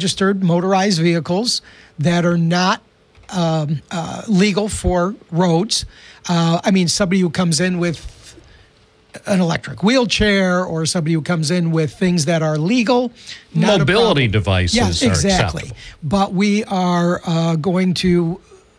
registered motorized vehicles that are not legal for roads. I mean, somebody who comes in with an electric wheelchair or somebody who comes in with things that are legal. Mobility devices yes, are exactly. acceptable. But we are going to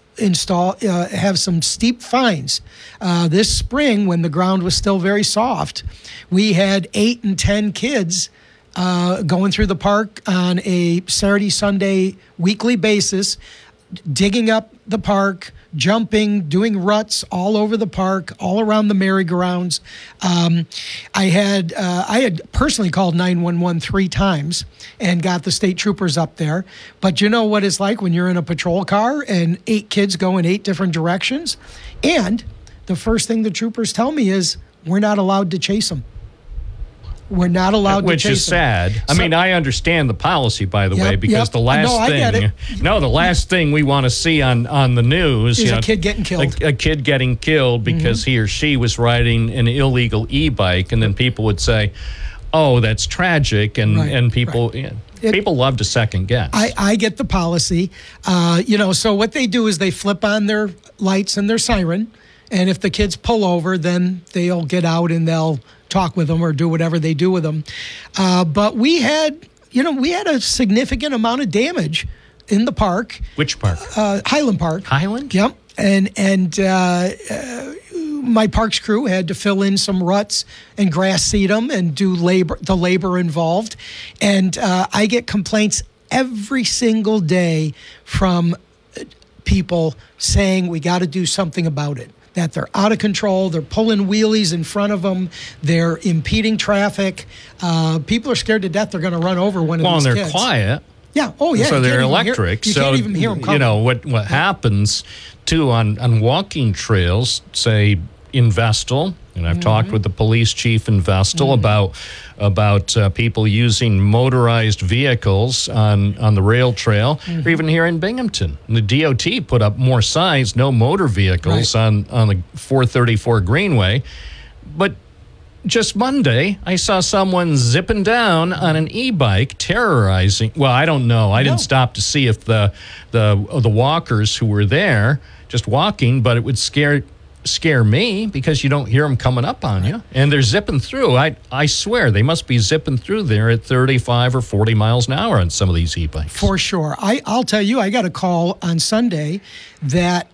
have some steep fines. This spring, when the ground was still very soft, we had 8 and 10 kids going through the park on a Saturday, Sunday, weekly basis, digging up the park, jumping, doing ruts all over the park, all around the merry-go-rounds. I had personally called 911 3 times and got the state troopers up there. But you know what it's like when you're in a patrol car and 8 kids go in 8 different directions? And the first thing the troopers tell me is, we're not allowed to chase them. We're not allowed to chase them. Which is sad. I mean, I understand the policy, by the way, because the last thing we want to see on the news is a kid getting killed. A kid getting killed because he or she was riding an illegal e-bike, and then people would say, "Oh, that's tragic," and people. Right. People love to second guess. I get the policy. So what they do is they flip on their lights and their siren, and if the kids pull over, then they'll get out and they'll talk with them or do whatever they do with them. But we had a significant amount of damage in the park. Which park? Highland Park. Highland? Yep. And my parks crew had to fill in some ruts and grass seed them and do the labor involved. And I get complaints every single day from people saying we got to do something about it. That they're out of control, they're pulling wheelies in front of them, they're impeding traffic. People are scared to death they're going to run over one of these kids. Well, and they're quiet. Yeah. Oh, yeah. So they're electric. You can't even hear them coming. You know, what happens, too, on walking trails, say in Vestal, and I've talked with the police chief in Vestal about people using motorized vehicles on the rail trail, or even here in Binghamton. And the DOT put up more signs, no motor vehicles on the 434 Greenway. But just Monday, I saw someone zipping down on an e-bike, terrorizing. Well, I don't know. I didn't stop to see if the walkers who were there just walking, but it would scare me because you don't hear them coming up on you, and they're zipping through. I swear they must be zipping through there at 35 or 40 miles an hour on some of these e-bikes. For sure. I'll tell you, I got a call on Sunday that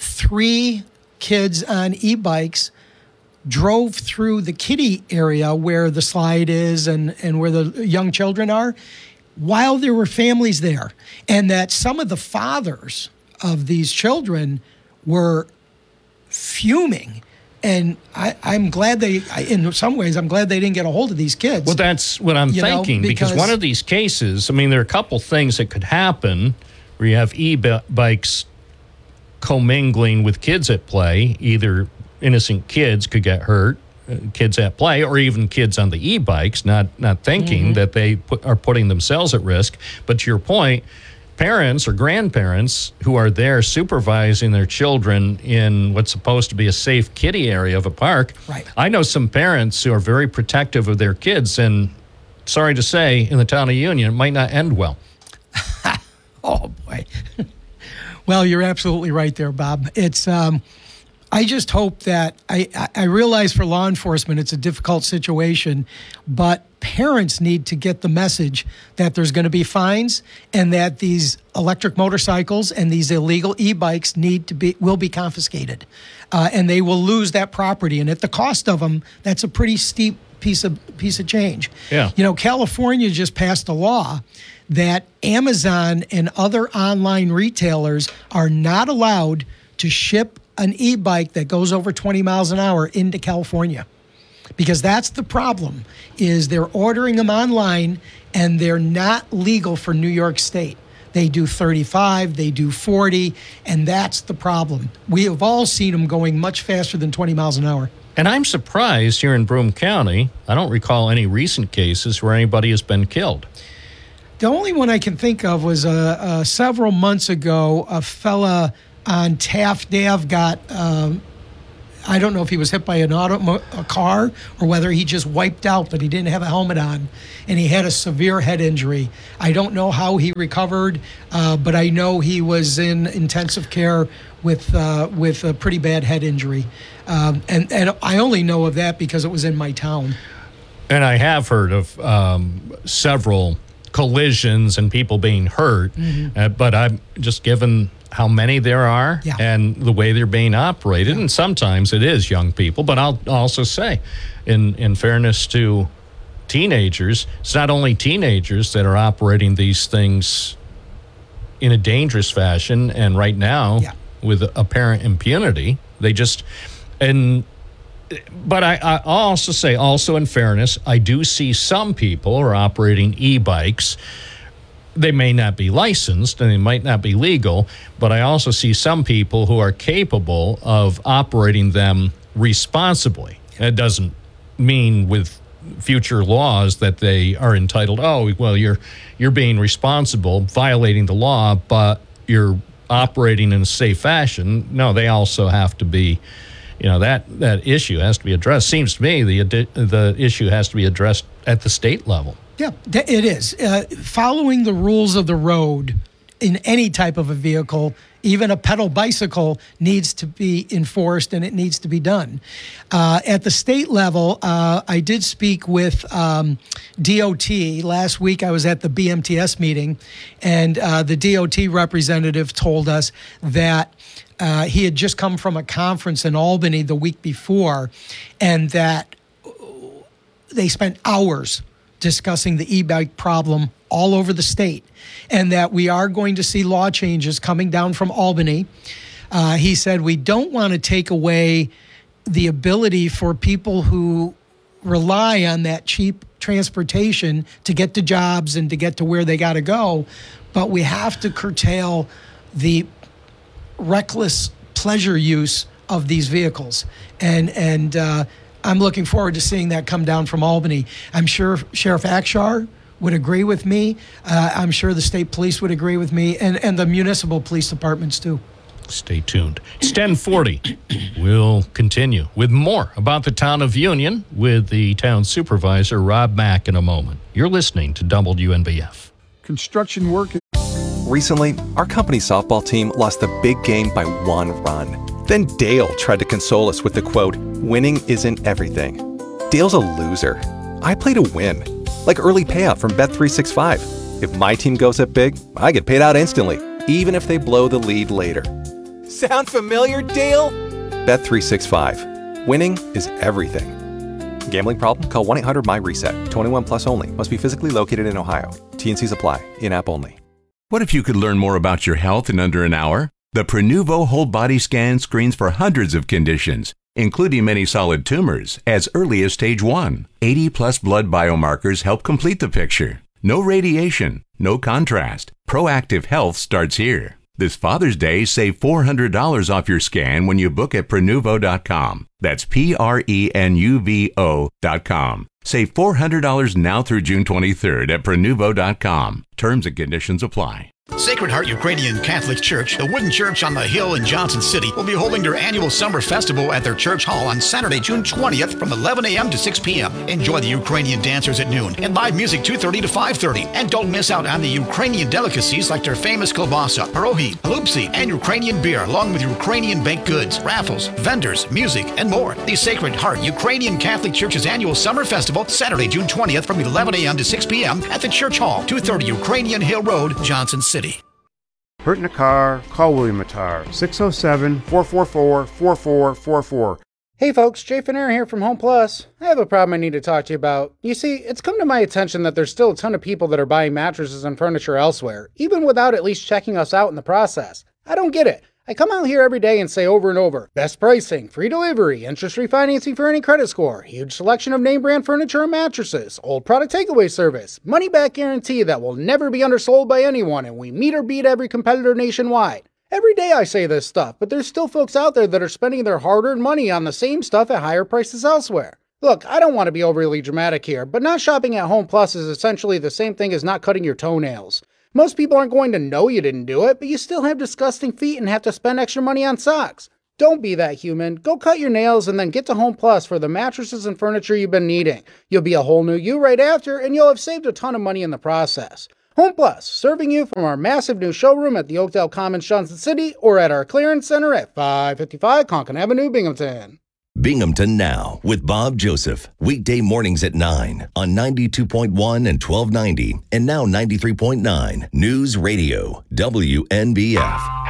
3 kids on e-bikes drove through the kiddie area where the slide is and where the young children are while there were families there, and that some of the fathers of these children were fuming. And I'm glad in some ways, I'm glad they didn't get a hold of these kids. Well, that's what I'm thinking, because one of these cases, I mean, there are a couple things that could happen where you have e-bikes commingling with kids at play. Either innocent kids could get hurt, kids at play, or even kids on the e-bikes, not thinking that they are putting themselves at risk. But to your point, parents or grandparents who are there supervising their children in what's supposed to be a safe kiddie area of a park. Right. I know some parents who are very protective of their kids, and sorry to say, in the town of Union, it might not end well. Oh, boy. Well, you're absolutely right there, Bob. It's I just hope that I realize for law enforcement it's a difficult situation, but parents need to get the message that there's going to be fines and that these electric motorcycles and these illegal e-bikes will be confiscated, and they will lose that property. And at the cost of them, that's a pretty steep piece of change. Yeah. You know, California just passed a law that Amazon and other online retailers are not allowed to ship an e-bike that goes over 20 miles an hour into California, because that's the problem, is they're ordering them online and they're not legal for New York State. They do 35, they do 40, and that's the problem. We have all seen them going much faster than 20 miles an hour. And I'm surprised here in Broome County, I don't recall any recent cases where anybody has been killed. The only one I can think of was several months ago, a fella on Taft Ave got I don't know if he was hit by a car or whether he just wiped out, but he didn't have a helmet on, and he had a severe head injury. I don't know how he recovered, but I know he was in intensive care with a pretty bad head injury. And I only know of that because it was in my town. And I have heard of several collisions and people being hurt, but I'm just given how many there are and the way they're being operated, and sometimes it is young people, but I'll also say, in fairness to teenagers, it's not only teenagers that are operating these things in a dangerous fashion, and right now with apparent impunity, but I'll also say, also in fairness, I do see some people who are operating e-bikes. They may not be licensed and they might not be legal, but I also see some people who are capable of operating them responsibly. It doesn't mean with future laws that they are entitled, you're being responsible, violating the law, but you're operating in a safe fashion. No, they also have to be, that issue has to be addressed. Seems to me the issue has to be addressed at the state level. Yeah, it is. Following the rules of the road in any type of a vehicle, even a pedal bicycle, needs to be enforced, and it needs to be done. At the state level, I did speak with DOT. Last week I was at the BMTS meeting, and the DOT representative told us that he had just come from a conference in Albany the week before, and that they spent hours discussing the e-bike problem all over the state, and that we are going to see law changes coming down from Albany. He said we don't want to take away the ability for people who rely on that cheap transportation to get to jobs and to get to where they got to go, but we have to curtail the reckless pleasure use of these vehicles. And I'm looking forward to seeing that come down from Albany. I'm sure Sheriff Akshar would agree with me. I'm sure the state police would agree with me, and the municipal police departments too. Stay tuned. It's 10:40. We'll continue with more about the town of Union with the town supervisor, Rob Mack, in a moment. You're listening to WNBF. Construction work. Recently, our company softball team lost the big game by 1 run. Then Dale tried to console us with the quote, "Winning isn't everything." Dale's a loser. I play to win, like early payout from Bet365. If my team goes up big, I get paid out instantly, even if they blow the lead later. Sound familiar, Dale? Bet365. Winning is everything. Gambling problem? Call 1-800-MY-RESET. 21 plus only. Must be physically located in Ohio. T&Cs apply. In-app only. What if you could learn more about your health in under an hour? The Prenuvo whole body scan screens for hundreds of conditions, including many solid tumors, as early as stage 1. 80-plus blood biomarkers help complete the picture. No radiation, no contrast. Proactive health starts here. This Father's Day, save $400 off your scan when you book at Prenuvo.com. That's Prenuvo.com. Save $400 now through June 23rd at Prenuvo.com. Terms and conditions apply. Sacred Heart Ukrainian Catholic Church, the wooden church on the hill in Johnson City, will be holding their annual summer festival at their church hall on Saturday, June 20th from 11 a.m. to 6 p.m. Enjoy the Ukrainian dancers at noon and live music 2:30 to 5:30. And don't miss out on the Ukrainian delicacies like their famous kielbasa, pierogi, halupsi, and Ukrainian beer, along with Ukrainian baked goods, raffles, vendors, music, and more. The Sacred Heart Ukrainian Catholic Church's annual summer festival, Saturday, June 20th from 11 a.m. to 6 p.m. at the church hall, 230 Ukrainian Hill Road, Johnson City. Hurt in a car? Call William Attar. 607-444-4444. Hey folks, Jay Finera here from Home Plus. I have a problem I need to talk to you about. You see, it's come to my attention that there's still a ton of people that are buying mattresses and furniture elsewhere, even without at least checking us out in the process. I don't get it. I come out here every day and say over and over, best pricing, free delivery, interest-free financing for any credit score, huge selection of name brand furniture and mattresses, old product takeaway service, money-back guarantee that will never be undersold by anyone, and we meet or beat every competitor nationwide. Every day I say this stuff, but there's still folks out there that are spending their hard-earned money on the same stuff at higher prices elsewhere. Look, I don't want to be overly dramatic here, but not shopping at Home Plus is essentially the same thing as not cutting your toenails. Most people aren't going to know you didn't do it, but you still have disgusting feet and have to spend extra money on socks. Don't be that human. Go cut your nails and then get to Home Plus for the mattresses and furniture you've been needing. You'll be a whole new you right after, and you'll have saved a ton of money in the process. Home Plus, serving you from our massive new showroom at the Oakdale Commons, Johnson City, or at our clearance center at 555 Conkin Avenue, Binghamton. Binghamton Now with Bob Joseph. Weekday mornings at 9 on 92.1 and 1290 and now 93.9 News Radio WNBF.